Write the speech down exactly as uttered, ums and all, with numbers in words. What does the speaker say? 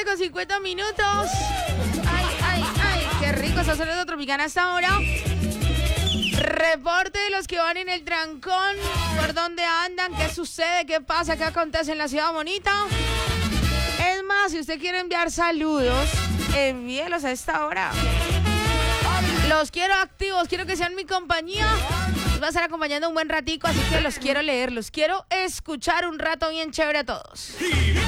con cincuenta minutos. Ay, ay, ay, qué rico está sonando Tropicana hasta ahora. Reporte de los que van en el trancón. ¿Por dónde andan? ¿Qué sucede? ¿Qué pasa? ¿Qué acontece en la ciudad bonita? Es más, si usted quiere enviar saludos, envíelos a esta hora. Los quiero activos, quiero que sean mi compañía. Los va a estar acompañando un buen ratico, así que los quiero leer, los quiero escuchar un rato bien chévere a todos.